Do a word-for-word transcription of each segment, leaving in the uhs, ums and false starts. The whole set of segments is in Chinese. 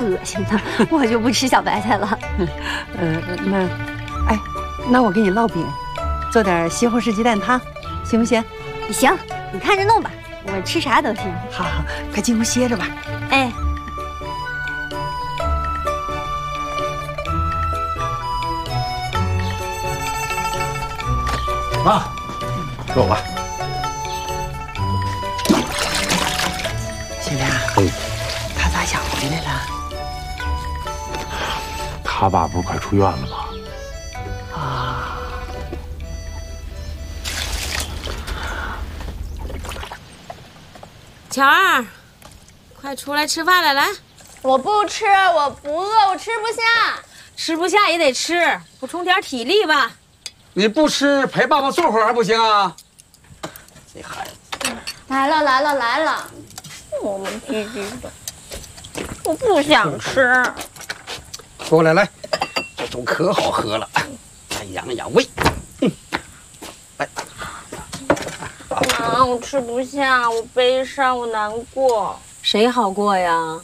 恶心的，我就不吃小白菜了。 呃，那，哎，那我给你烙饼，做点西红柿鸡蛋汤，行不行？ 行，你看着弄吧，我吃啥都行。 好好，快进屋歇着吧。 哎。 妈，给我吧。 小亮， 嗯， 他咋想回来了？ 他爸不是快出院了吗？ 啊， 巧儿，快出来吃饭来！来， 我不吃，我不饿，我吃不下。 吃不下也得吃，补充点体力吧。 你不吃陪爸爸坐会儿还不行啊？这孩子来了来了来了，磨磨唧唧的，我不想吃。 过来来，这粥可好喝了，来养养胃。嗯，来， 妈，我吃不下，我悲伤，我难过。 谁好过呀？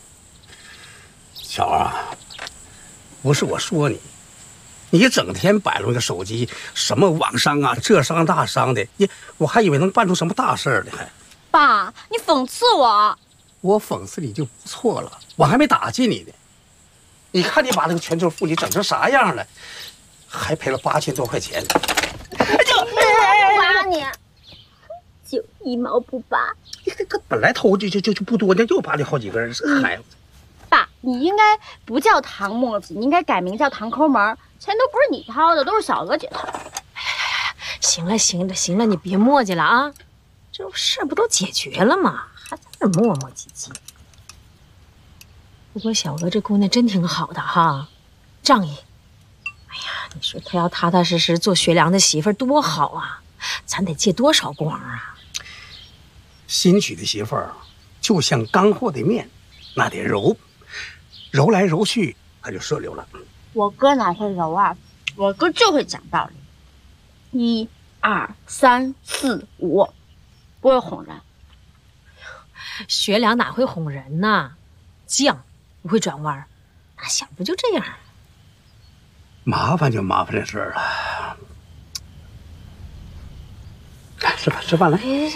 巧儿啊，不是我说你。 你整天摆弄个手机，什么网商啊，这商那商的，你我还以为能办出什么大事儿呢。还， 爸，你讽刺我？ 我讽刺你就不错了，我还没打击你呢。你看你把那个全球妇女整成啥样了，还赔了八千多块钱。 就不拔你，就一毛不拔。 你这个本来头就就就就不多，那又拔你好几根，这孩子。 爸，你应该不叫唐墨子，你应该改名叫唐抠门。 钱都不是你掏的，都是小娥姐掏的。哎呀呀呀！行了行了行了，你别磨叽了啊！这事不都解决了吗？还在那磨磨唧唧。不过小娥这姑娘真挺好的哈，仗义。哎呀，你说她要踏踏实实做学良的媳妇儿多好啊！咱得借多少光啊！ 新娶的媳妇儿就像刚和的面，那得揉，揉来揉去，它就顺溜了。 我哥哪会揉啊？我哥就会讲道理，一、二、三、四、五，不会哄人。 学良哪会哄人呢？犟，不会转弯，打小不就这样？ 麻烦就麻烦这事儿了。来吃饭，吃饭来。